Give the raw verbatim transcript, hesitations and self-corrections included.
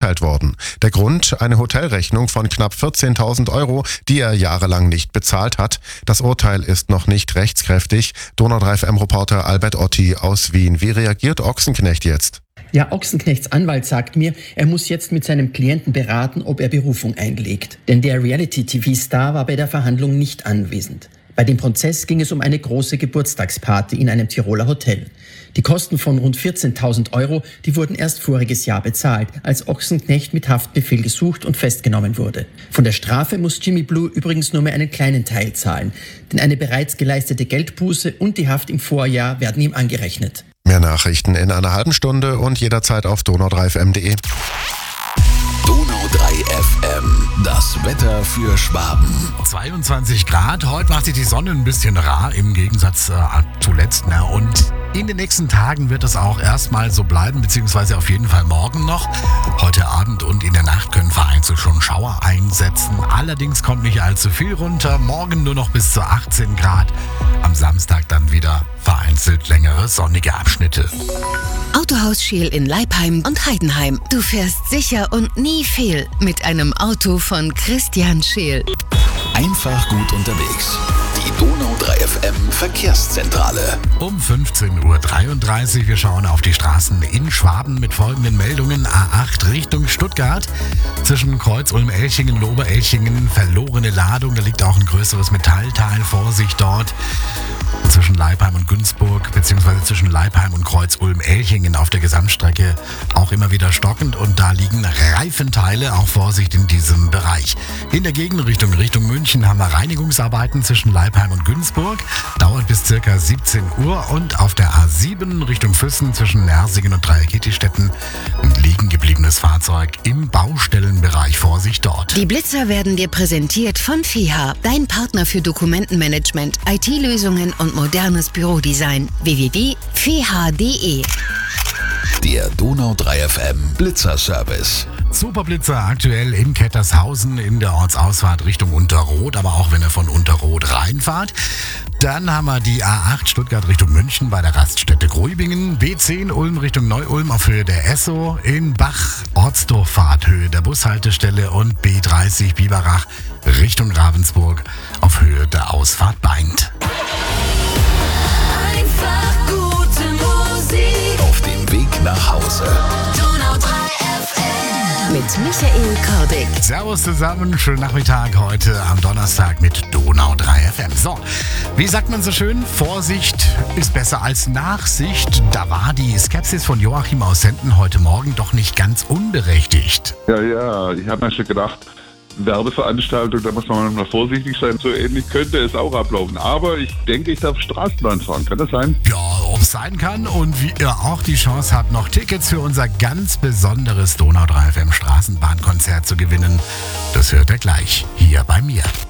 verurteilt worden. Der Grund: eine Hotelrechnung von knapp vierzehntausend Euro, die er jahrelang nicht bezahlt hat. Das Urteil ist noch nicht rechtskräftig. Donau drei F M-Reporter Albert Otti aus Wien. Wie reagiert Ochsenknecht jetzt? Ja, Ochsenknechts Anwalt sagt mir, er muss jetzt mit seinem Klienten beraten, ob er Berufung einlegt. Denn der Reality-T V-Star war bei der Verhandlung nicht anwesend. Bei dem Prozess ging es um eine große Geburtstagsparty in einem Tiroler Hotel. Die Kosten von rund vierzehntausend Euro, die wurden erst voriges Jahr bezahlt, als Ochsenknecht mit Haftbefehl gesucht und festgenommen wurde. Von der Strafe muss Jimmy Blue übrigens nur mehr einen kleinen Teil zahlen, denn eine bereits geleistete Geldbuße und die Haft im Vorjahr werden ihm angerechnet. Mehr Nachrichten in einer halben Stunde und jederzeit auf donau drei f m punkt d e. Donau drei F M, das Wetter für Schwaben. zweiundzwanzig Grad, heute macht sich die Sonne ein bisschen rar, im Gegensatz äh, zuletzt. Na, und in den nächsten Tagen wird es auch erstmal so bleiben, beziehungsweise auf jeden Fall morgen noch. Heute Abend und in der Nacht können vereinzelt schon Schauer einsetzen. Allerdings kommt nicht allzu viel runter. Morgen nur noch bis zu achtzehn Grad. Am Samstag dann wieder vereinzelt längere sonnige Abschnitte. Autohaus Scheel in Leipheim und Heidenheim. Du fährst sicher und nie fehl mit einem Auto von Christian Scheel. Einfach gut unterwegs. Die Donau drei F M Verkehrszentrale. Um fünfzehn Uhr dreiunddreißig. Wir schauen auf die Straßen in Schwaben mit folgenden Meldungen. A acht Richtung Stuttgart. Zwischen Kreuz-Ulm-Elchingen, Lober-Elchingen verlorene Ladung. Da liegt auch ein größeres Metallteil. Vorsicht dort. Zwischen Leipheim und Günzburg, beziehungsweise zwischen Leipheim und Kreuz-Ulm-Elchingen auf der Gesamtstrecke auch immer wieder stockend. Und da liegen Reifenteile. Auch Vorsicht in diesem Bereich. In der Gegenrichtung, Richtung München, haben wir Reinigungsarbeiten zwischen Leipheim und Günzburg. Dauert bis circa siebzehn Uhr. Und auf der A sieben Richtung Füssen zwischen Nersingen und Dreieckettistetten ein liegen gebliebenes Fahrzeug im Baustellenbereich. Vorsicht dort. Die Blitzer werden dir präsentiert von F I H A, dein Partner für Dokumentenmanagement, I T-Lösungen und modernes Bürodesign. w w w punkt f i h a punkt d e. Der Donau drei F M Blitzerservice. Superblitzer aktuell in Kettershausen in der Ortsausfahrt Richtung Unterroth, aber auch wenn ihr von Unterroth reinfahrt. Dann haben wir die A acht Stuttgart Richtung München bei der Raststätte Gruibingen, B zehn Ulm Richtung Neu-Ulm auf Höhe der Esso, in Bach Ortsdorffahrt Höhe der Bushaltestelle und B dreißig Biberach Richtung Ravensburg auf Höhe der Ausfahrt Beint. Einfach gute Musik. Auf dem Weg nach Hause. Donau drei F M. Mit Michael Kordick. Servus zusammen, schönen Nachmittag heute am Donnerstag mit Donau drei F M. So, wie sagt man so schön, Vorsicht ist besser als Nachsicht. Da war die Skepsis von Joachim aus Senden heute Morgen doch nicht ganz unberechtigt. Ja, ja, ich habe mir schon gedacht, Werbeveranstaltung, da muss man mal vorsichtig sein. So ähnlich könnte es auch ablaufen. Aber ich denke, ich darf Straßenbahn fahren. Kann das sein? Ja, ob es sein kann und wie ihr auch die Chance habt, noch Tickets für unser ganz besonderes Donau drei F M Straßenbahnkonzert zu gewinnen, das hört ihr gleich hier bei mir.